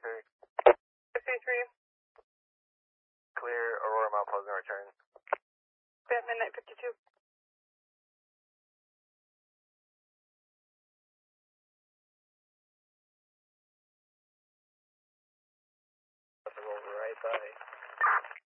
53. Clear Aurora Mount Pleasant return. At midnight 52. Right by.